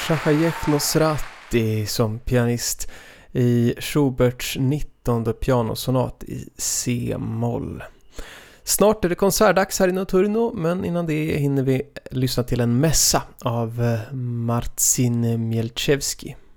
Shachayek Nosrati som pianist i Schuberts 19:e pianosonat i C-moll. Snart är det konsertdags här i Notturno, men innan det hinner vi lyssna till en mässa av Marcin Mielczewski.